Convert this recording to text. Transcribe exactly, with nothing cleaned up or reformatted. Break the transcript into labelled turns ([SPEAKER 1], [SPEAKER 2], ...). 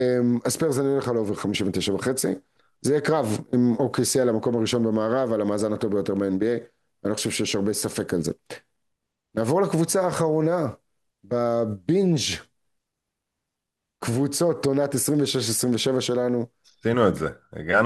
[SPEAKER 1] הספיירס אני הולך על אובר חמישים ותשע וחצי. זה יהיה קרב עם או קי סי על המקום הראשון במערב, על המאזן הטוב ביותר ב-אן בי איי. אני לא חושב שיש הרבה ספק על זה. נעבור לקבוצה האחרונה בבינג' קבוצות עונת עשרים ושש עשרים ושבע שלנו.
[SPEAKER 2] עשינו את זה, הגענו